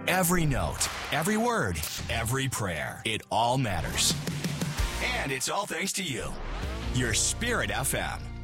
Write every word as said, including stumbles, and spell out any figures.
Every note, every word, every prayer. It all matters. And it's all thanks to you. Your Spirit F M.